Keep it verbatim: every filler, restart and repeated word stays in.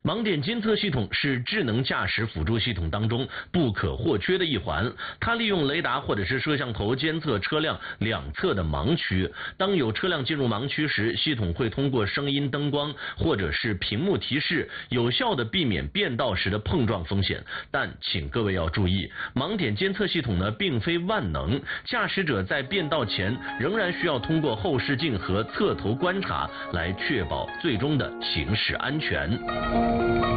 盲点监测系统是智能驾驶辅助系统当中不可或缺的一环，它利用雷达或者是摄像头监测车辆两侧的盲区。当有车辆进入盲区时，系统会通过声音、灯光或者是屏幕提示，有效的避免变道时的碰撞风险。但请各位要注意，盲点监测系统呢并非万能，驾驶者在变道前仍然需要通过后视镜和侧头观察来确保最终的行驶安全。